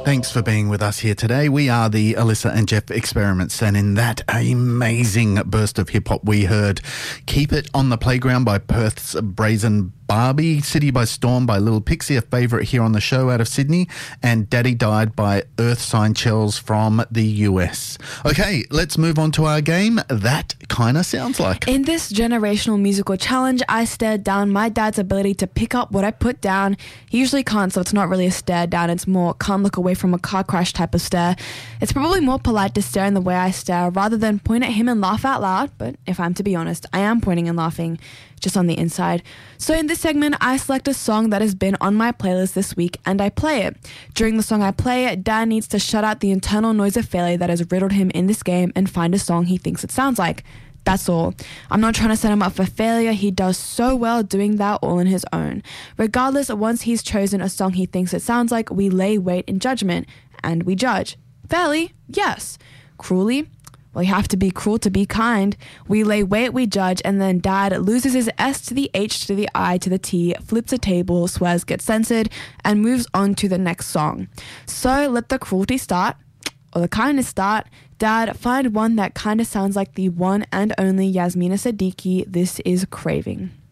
Thanks for being with us here today. We are the Alyssa and Jeff Experiments, and in that amazing burst of hip-hop we heard Keep It on the Playground by Perth's Brazen Barbie, City by Storm by Lil Pixie, a favourite here on the show out of Sydney, and Daddy Died by Earth Sign Shells from the US. Okay, let's move on to our game. That kind of sounds like. In this generational musical challenge, I stared down my dad's ability to pick up what I put down. He usually can't, so it's not really a stare down. It's more can't look away from a car crash type of stare. It's probably more polite to stare in the way I stare rather than point at him and laugh out loud, but if I'm to be honest, I am pointing and laughing just on the inside. So in this segment, I select a song that has been on my playlist this week and I play it. During the song I play, Dan needs to shut out the internal noise of failure that has riddled him in this game and find a song he thinks it sounds like. That's all. I'm not trying to set him up for failure. He does so well doing that all on his own. Regardless, once he's chosen a song he thinks it sounds like, we lay weight in judgment. And we judge. Fairly? Yes. Cruelly? Well, you have to be cruel to be kind. We lay weight, we judge, and then Dad loses his S to the H to the I to the T, flips a table, swears, gets censored, and moves on to the next song. So let the cruelty start, or the kindness start. Dad, find one that kind of sounds like the one and only Yasmina Siddiqui. This is Craving.